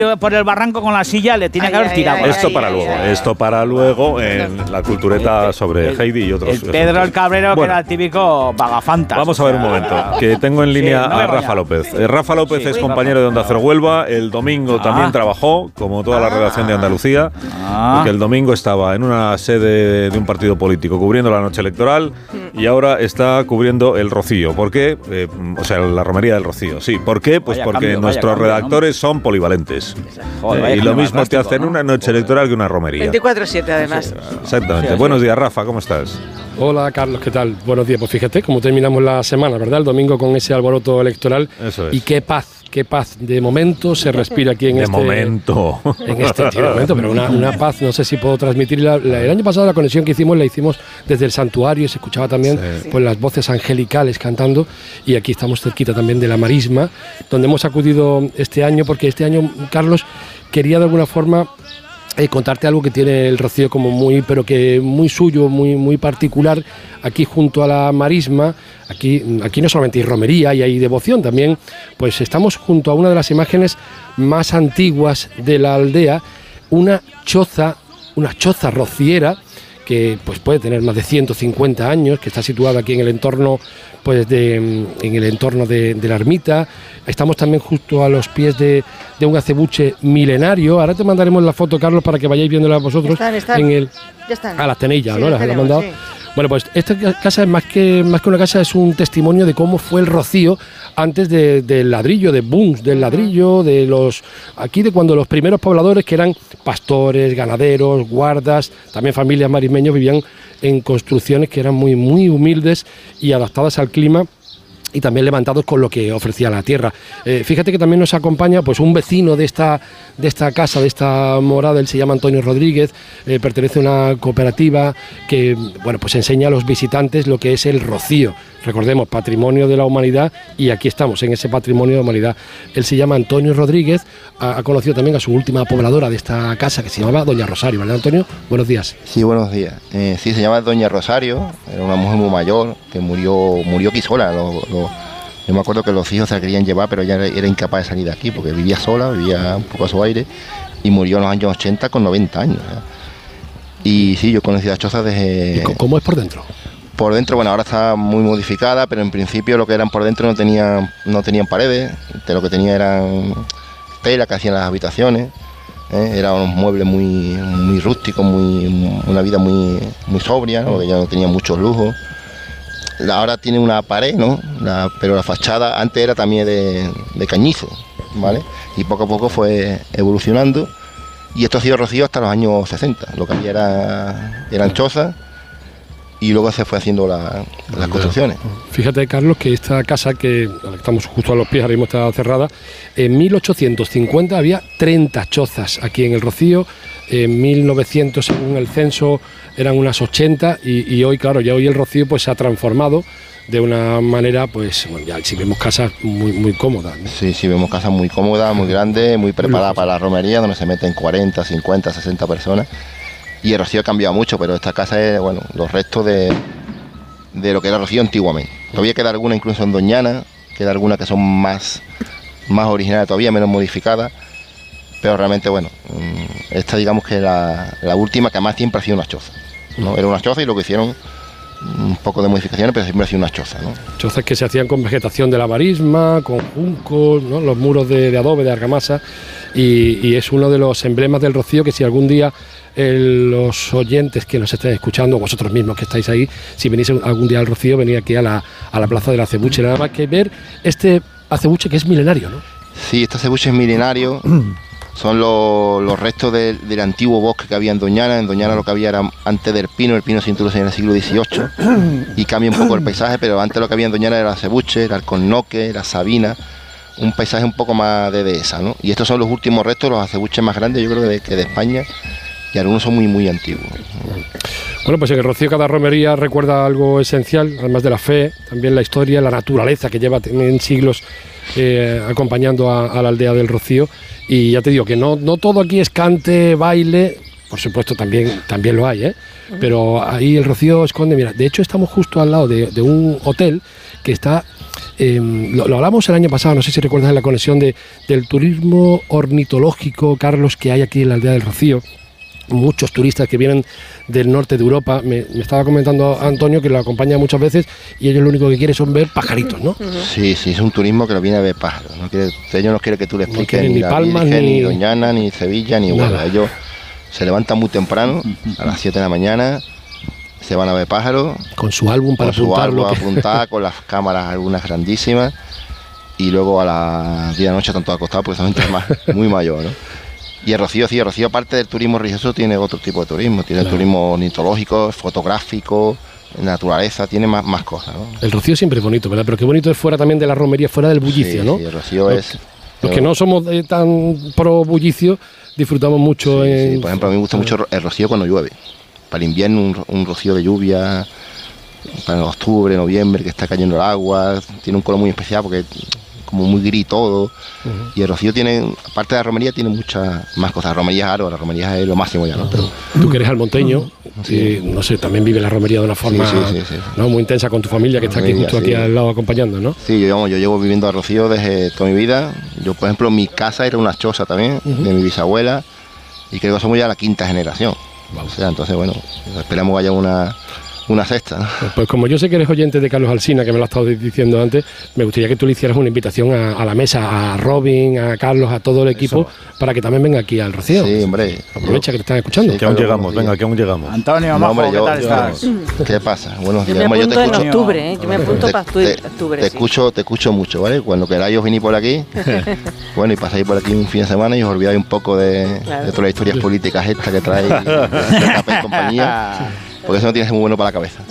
por el barranco con la silla, le tiene que haber tirado. Esto para luego en la cultureta sobre Heidi y otros. El Pedro el Cabrero, que era el típico vagafantas. Vamos a ver un momento, que tengo en línea a Rafa López. Rafa López es compañero de Onda Cero Huelva. El domingo también trabajó, como toda la redacción de Andalucía, porque el domingo estaba en una sede de un partido político cubriendo la noche electoral y ahora está cubriendo el Rocío. ¿Por qué? O sea, la romería del Rocío. Sí, ¿por qué? Pues porque nuestros redactores son polivalentes. Y lo mismo te hacen una noche electoral que una romería. 24/7 además. Exactamente. Buenos días, Rafa, ¿cómo estás? Hola, Carlos, ¿qué tal? Buenos días. Pues fíjate cómo terminamos la semana, ¿verdad? El domingo con ese alboroto electoral. Eso es. Y qué paz. De momento se respira aquí en de momento, pero una paz, no sé si puedo transmitirla. El año pasado la conexión que hicimos la hicimos desde el santuario y se escuchaba también pues las voces angelicales cantando, y aquí estamos cerquita también de la Marisma, donde hemos acudido este año, porque este año, Carlos, quería de alguna forma contarte algo que tiene el Rocío como muy suyo, muy particular. Aquí junto a la Marisma, aquí no solamente hay romería y hay devoción, también pues estamos junto a una de las imágenes más antiguas de la aldea, una choza rociera que pues puede tener más de 150 años, que está situada aquí en el entorno de la ermita. Estamos también justo a los pies de un acebuche milenario. Ahora te mandaremos la foto, Carlos, para que vayáis viéndola vosotros. Están. Ya están. Las tenéis ya, sí, ¿no? Las he mandado. Sí. Bueno, pues esta casa es más que una casa, es un testimonio de cómo fue el Rocío antes del ladrillo, de cuando los primeros pobladores, que eran pastores, ganaderos, guardas, también familias marismeños, vivían en construcciones que eran muy, muy humildes y adaptadas al clima, y también levantados con lo que ofrecía la tierra. Fíjate que también nos acompaña pues un vecino de esta casa, de esta morada. Él se llama Antonio Rodríguez, pertenece a una cooperativa que pues enseña a los visitantes lo que es el Rocío. Recordemos, patrimonio de la humanidad, y aquí estamos en ese patrimonio de la humanidad. Él se llama Antonio Rodríguez, ha conocido también a su última pobladora de esta casa, que se llamaba Doña Rosario, ¿verdad, Antonio? Buenos días. Sí, buenos días. Sí, se llama Doña Rosario, era una mujer muy mayor que murió aquí sola. Yo me acuerdo que los hijos se la querían llevar, pero ella era incapaz de salir de aquí porque vivía sola, vivía un poco a su aire, y murió en los años 80 con 90 años. ¿verdad? Y sí, yo conocí la choza desde... ¿Y cómo es por dentro? Por dentro, bueno, ahora está muy modificada, pero en principio lo que eran por dentro no tenían paredes, lo que tenía eran tela que hacían las habitaciones, eran unos muebles muy rústicos, una vida muy sobria, ¿no? Porque ya no tenía muchos lujos. Ahora tiene una pared, ¿no? Pero la fachada antes era también de cañizo, ¿vale? Y poco a poco fue evolucionando, y esto ha sido Rocío hasta los años 60, lo que había eran chozas, y luego se fue haciendo las construcciones. Fíjate, Carlos, que esta casa, que estamos justo a los pies, ahora mismo está cerrada, en 1850 había 30 chozas aquí en el Rocío, en 1900, según el censo, eran unas 80, y hoy, claro, ya hoy el Rocío pues se ha transformado de una manera, pues, bueno, ya sí vemos casas muy cómodas, ¿no? Sí, vemos casas muy cómodas, muy grandes, muy preparadas para la romería, donde se meten 40, 50, 60 personas. Y el Rocío ha cambiado mucho, pero esta casa es, los restos de lo que era Rocío antiguamente. Todavía queda alguna incluso en Doñana, queda alguna que son más originales todavía, menos modificadas, pero realmente, esta digamos que es la última, que además siempre ha sido una choza, ¿no? Era una choza, y lo que hicieron un poco de modificaciones, pero siempre ha sido una choza, ¿no? Chozas que se hacían con vegetación de la Marisma, con juncos, ¿no? Los muros de adobe, de argamasa, y es uno de los emblemas del Rocío, que si algún día los oyentes que nos estén escuchando, vosotros mismos que estáis ahí, si venís algún día al Rocío, venid aquí a la plaza del acebuche, nada más que ver este acebuche que es milenario, ¿no? Sí, este acebuche es milenario. Son los restos del antiguo bosque que había en Doñana. En Doñana lo que había era antes del pino. El pino se introduce en el siglo XVIII y cambia un poco el paisaje, pero antes lo que había en Doñana era el acebuche, el alcornoque, la sabina, un paisaje un poco más de dehesa, ¿no? Y estos son los últimos restos, los acebuches más grandes, yo creo, que de España, y algunos son muy antiguos. Bueno, pues en el Rocío cada romería recuerda algo esencial, además de la fe, también la historia, la naturaleza, que lleva en siglos acompañando a la aldea del Rocío. Y ya te digo que no todo aquí es cante, baile, por supuesto también lo hay, pero ahí el Rocío esconde. Mira, de hecho estamos justo al lado de un hotel que está Lo hablamos el año pasado, no sé si recuerdas en la conexión del turismo ornitológico, Carlos, que hay aquí en la aldea del Rocío. Muchos turistas que vienen del norte de Europa. Me estaba comentando Antonio que lo acompaña muchas veces y ellos lo único que quieren son ver pajaritos, ¿no? Sí, es un turismo que lo viene a ver pájaros. Ellos no quieren que tú le expliques ni Palmas, ni Doñana, ni Sevilla, ni Huelva. Ellos se levantan muy temprano, a las 7 de la mañana, se van a ver pájaros. Con su álbum para apuntar, con las cámaras algunas grandísimas. Y luego a las 10 de la noche están todos acostados porque son gente muy mayor, ¿no? Y el Rocío aparte del turismo religioso tiene otro tipo de turismo, tiene turismo ornitológico, fotográfico, naturaleza, tiene más cosas, ¿no? El Rocío siempre es bonito, ¿verdad? Pero qué bonito es fuera también de la romería, fuera del bullicio, ¿no? Sí, el Rocío es... Los que no somos tan pro bullicio, disfrutamos mucho. Por ejemplo, a mí me gusta mucho el Rocío cuando llueve. Para el invierno un rocío de lluvia, para octubre, noviembre, que está cayendo el agua, tiene un color muy especial porque... como muy gris todo, y el Rocío tiene, aparte de la romería, tiene muchas más cosas. La romería es la romería es lo máximo ya, ¿no? Pero, tú que eres almonteño, no sé, también vive la romería de una forma ¿no? muy intensa con tu familia, que está aquí justo aquí al lado acompañando, ¿no? Sí, yo llevo viviendo a Rocío desde toda mi vida. Yo, por ejemplo, mi casa era una choza también, de mi bisabuela, y creo que somos ya la 5ª generación. O sea, entonces, bueno, esperamos que haya una sexta, ¿no? Pues como yo sé que eres oyente de Carlos Alsina, que me lo has estado diciendo antes, me gustaría que tú le hicieras una invitación a la mesa, a Robin, a Carlos, a todo el equipo, para que también venga aquí al Rocío. Sí, hombre. Aprovecha que te están escuchando. Sí, que aún llegamos, venga, que aún llegamos. Antonio, Majo, ¿qué tal estás? ¿Qué pasa? Buenos días. Yo me apunto en octubre, yo me apunto para octubre. Te escucho mucho, ¿vale? Cuando queráis os venís por aquí, bueno, y pasáis por aquí un fin de semana y os olvidáis un poco de todas las historias políticas estas que trae Capa y compañía. Porque eso no tiene que ser muy bueno para la cabeza.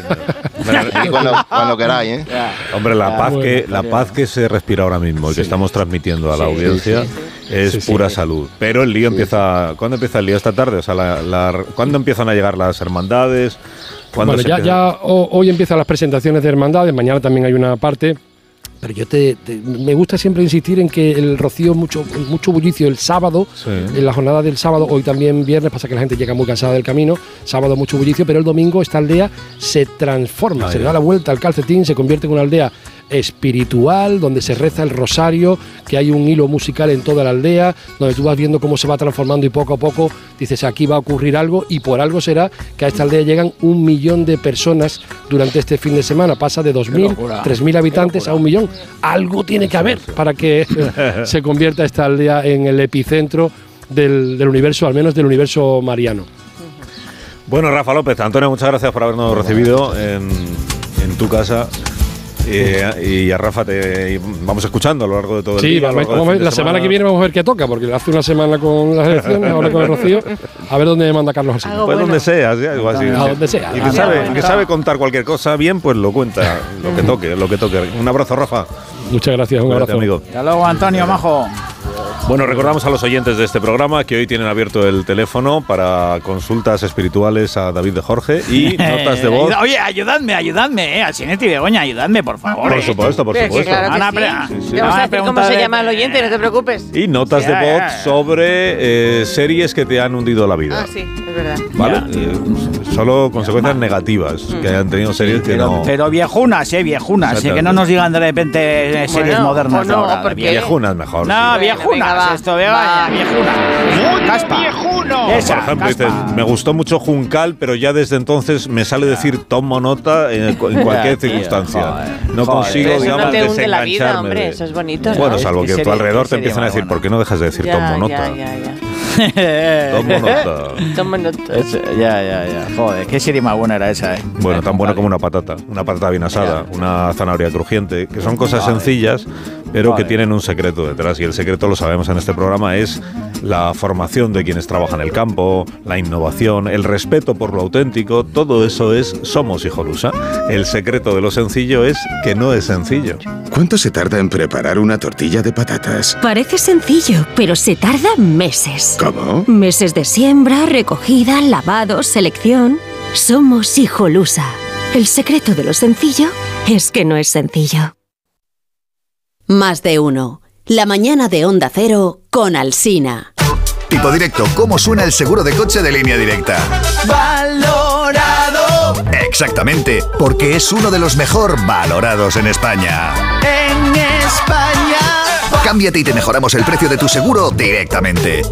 cuando queráis, ¿eh? Hombre, la paz que se respira ahora mismo y que estamos transmitiendo a la audiencia es pura salud. Pero el lío empieza... ¿Cuándo empieza el lío? ¿Esta tarde? O sea, ¿cuándo empiezan a llegar las hermandades? Bueno, ya hoy empiezan las presentaciones de hermandades, mañana también hay una parte... Pero yo me gusta siempre insistir en que el Rocío, mucho bullicio el sábado, en la jornada del sábado, hoy también viernes, pasa que la gente llega muy cansada del camino, sábado mucho bullicio, pero el domingo esta aldea se transforma, se le da la vuelta al calcetín, se convierte en una aldea espiritual, donde se reza el rosario, que hay un hilo musical en toda la aldea, donde tú vas viendo cómo se va transformando y poco a poco dices, aquí va a ocurrir algo, y por algo será que a esta aldea llegan 1 millón de personas durante este fin de semana, pasa de 2.000, 3.000 habitantes a 1 millón. Algo tiene que haber para que se convierta esta aldea en el epicentro del universo, al menos del universo mariano. Bueno, Rafa López, Antonio, muchas gracias por habernos recibido en tu casa. Y a Rafa te vamos escuchando a lo largo de todo el día. Sí, la semana que viene vamos a ver qué toca, porque hace una semana con las elecciones, ahora con el Rocío, a ver dónde me manda Carlos Alsina. Pues donde sea, algo así. A donde sea. Y que sabe contar cualquier cosa bien, pues lo cuenta, lo que toque. Un abrazo, Rafa. Muchas gracias, un abrazo. Amigo. Hasta luego, Antonio, Majo. Bueno, recordamos a los oyentes de este programa que hoy tienen abierto el teléfono para consultas espirituales a David de Jorge y notas de voz. Oye, ayudadme, Alsinete y Begoña, ayudadme, por favor. Por supuesto. Claro que sí. Te vamos a decir cómo se llama el oyente, no te preocupes. Y notas de voz sobre series que te han hundido la vida. Ah, sí, es verdad. ¿Vale? Solo consecuencias negativas que hayan tenido series que no... Pero viejunas, que no nos digan de repente series modernas. No, porque... Viejunas mejor. No, viejunas. Esto, viejuna. Caspa. Viejuno. Por ejemplo, dices, me gustó mucho Juncal, pero ya desde entonces me sale decir tomo nota en cualquier circunstancia. No consigo, digamos, no te hunde la desengancharme. vida, hombre, eso es bonito. Bueno, salvo que a tu alrededor te empiezan a decir, ¿por qué no dejas de decir tomo nota? Tomo nota. Ya. Joder, qué serie más buena era esa, Bueno, tan buena como una patata bien asada, una zanahoria crujiente, que son cosas sencillas, pero que tienen un secreto detrás, y el secreto, lo sabemos en este programa, es la formación de quienes trabajan en el campo, la innovación, el respeto por lo auténtico. Todo eso es Somos Hijolusa. El secreto de lo sencillo es que no es sencillo. ¿Cuánto se tarda en preparar una tortilla de patatas? Parece sencillo, pero se tarda meses. ¿Cómo? Meses de siembra, recogida, lavado, selección. Somos Hijolusa. El secreto de lo sencillo es que no es sencillo. Más de uno. La mañana de Onda Cero con Alsina. Tipo Directo, ¿cómo suena el seguro de coche de Línea Directa? Valorado. Exactamente, porque es uno de los mejor valorados en España. En España. Cámbiate y te mejoramos el precio de tu seguro directamente.